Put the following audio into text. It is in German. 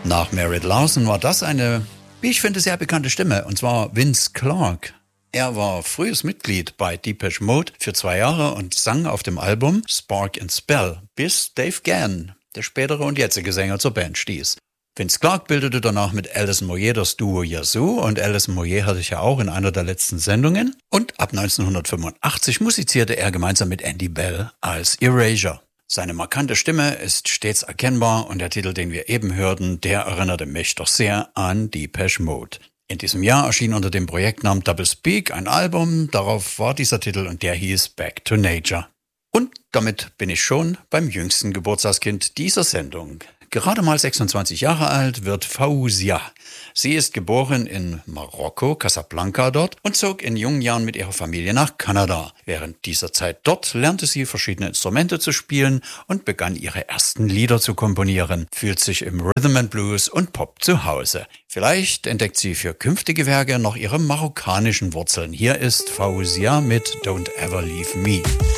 Nach Merritt Larson war das eine, wie ich finde, sehr bekannte Stimme, und zwar Vince Clarke. Er war frühes Mitglied bei Depeche Mode für 2 Jahre und sang auf dem Album Spark and Spell, bis Dave Gann, der spätere und jetzige Sänger, zur Band stieß. Vince Clarke bildete danach mit Alison Moyet das Duo Yazoo, und Alison Moyet hatte ich ja auch in einer der letzten Sendungen. Und ab 1985 musizierte er gemeinsam mit Andy Bell als Erasure. Seine markante Stimme ist stets erkennbar, und der Titel, den wir eben hörten, der erinnerte mich doch sehr an Depeche Mode. In diesem Jahr erschien unter dem Projektnamen Double Speak ein Album, darauf war dieser Titel, und der hieß Back to Nature. Und damit bin ich schon beim jüngsten Geburtstagskind dieser Sendung. Gerade mal 26 Jahre alt wird Fawzia. Sie ist geboren in Marokko, Casablanca dort, und zog in jungen Jahren mit ihrer Familie nach Kanada. Während dieser Zeit dort lernte sie verschiedene Instrumente zu spielen und begann ihre ersten Lieder zu komponieren, fühlt sich im Rhythm and Blues und Pop zu Hause. Vielleicht entdeckt sie für künftige Werke noch ihre marokkanischen Wurzeln. Hier ist Fawzia mit Don't Ever Leave Me.